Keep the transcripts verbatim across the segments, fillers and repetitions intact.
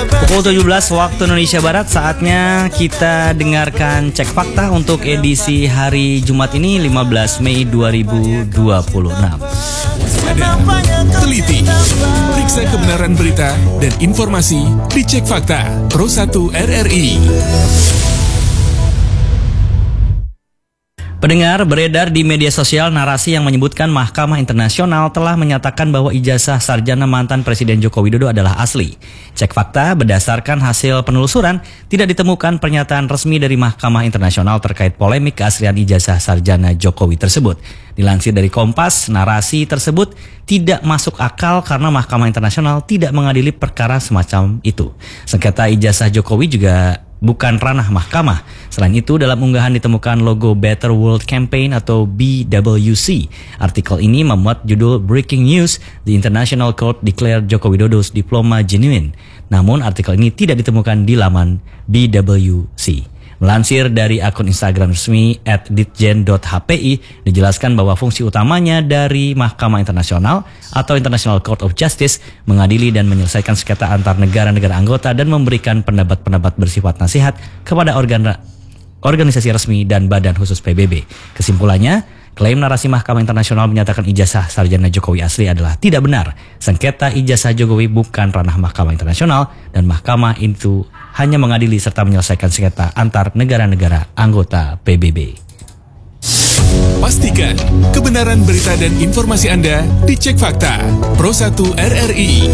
Pukul tujuh belas waktu Indonesia Barat, saatnya kita dengarkan Cek Fakta untuk edisi hari Jumat ini lima belas Mei dua ribu dua puluh enam. Teliti, periksa kebenaran berita dan informasi di Cek Fakta Pro satu R R I. Pendengar, beredar di media sosial narasi yang menyebutkan Mahkamah Internasional telah menyatakan bahwa ijazah sarjana mantan Presiden Joko Widodo adalah asli. Cek fakta, berdasarkan hasil penelusuran, tidak ditemukan pernyataan resmi dari Mahkamah Internasional terkait polemik keaslian ijazah sarjana Jokowi tersebut. Dilansir dari Kompas, narasi tersebut tidak masuk akal karena Mahkamah Internasional tidak mengadili perkara semacam itu. Sengketa ijazah Jokowi juga bukan ranah mahkamah. Selain itu, dalam unggahan ditemukan logo Better World Campaign atau B W C. Artikel ini memuat judul Breaking News, The International Court Declared Joko Widodo's Diploma Genuine. Namun, artikel ini tidak ditemukan di laman B W C. Melansir dari akun Instagram resmi at ditjen dot h p i, dijelaskan bahwa fungsi utamanya dari Mahkamah Internasional atau International Court of Justice mengadili dan menyelesaikan sengketa antar negara-negara anggota dan memberikan pendapat-pendapat bersifat nasihat kepada organ organisasi resmi dan badan khusus P B B. Kesimpulannya, klaim narasi Mahkamah Internasional menyatakan ijazah sarjana Jokowi asli adalah tidak benar. Sengketa ijazah Jokowi bukan ranah Mahkamah Internasional dan Mahkamah itu hanya mengadili serta menyelesaikan sengketa antar negara-negara anggota P B B. Pastikan kebenaran berita dan informasi Anda di Cek Fakta Pro satu R R I.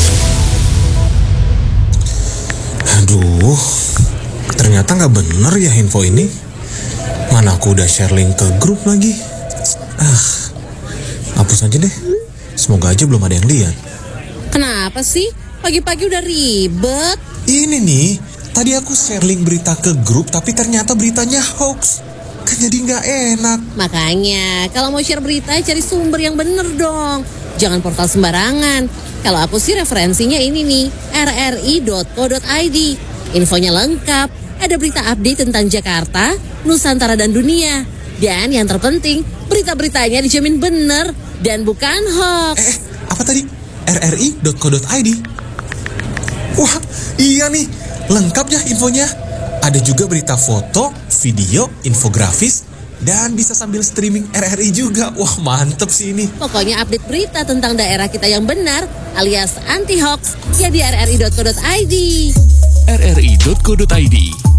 Aduh, ternyata nggak bener ya info ini. Mana aku udah share link ke grup lagi. Ah, hapus aja deh. Semoga aja belum ada yang lihat. Kenapa sih? Pagi-pagi udah ribet. Ini nih, tadi aku share link berita ke grup tapi ternyata beritanya hoax. Kan jadi nggak enak. Makanya, kalau mau share berita cari sumber yang bener dong. Jangan portal sembarangan. Kalau aku sih referensinya ini nih, r r i dot co dot i d. Infonya lengkap. Ada berita update tentang Jakarta, Nusantara dan dunia. Dan yang terpenting, berita-beritanya dijamin bener dan bukan hoax. Eh, apa tadi? r r i dot co dot i d. Wah, iya nih, lengkap ya infonya. Ada juga berita foto, video, infografis, dan bisa sambil streaming R R I juga. Wah, mantep sih ini. Pokoknya update berita tentang daerah kita yang benar alias anti-hoax ya di r r i dot co dot i d. r r i dot co dot i d